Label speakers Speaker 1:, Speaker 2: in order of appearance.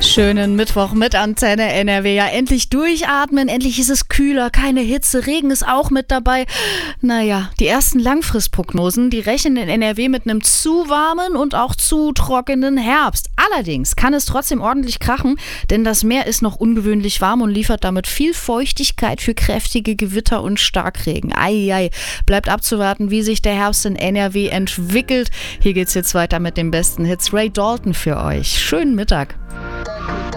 Speaker 1: Schönen Mittwoch mit Antenne NRW. Ja, endlich durchatmen, endlich ist es kühler, keine Hitze, Regen ist auch mit dabei. Naja, die ersten Langfristprognosen, die rechnen in NRW mit einem zu warmen und auch zu trockenen Herbst. Allerdings kann es trotzdem ordentlich krachen, denn das Meer ist noch ungewöhnlich warm und liefert damit viel Feuchtigkeit für kräftige Gewitter und Starkregen. Eieiei, bleibt abzuwarten, wie sich der Herbst in NRW entwickelt. Hier geht's jetzt weiter mit den besten Hits. Ray Dalton für euch. Schönen Mittag.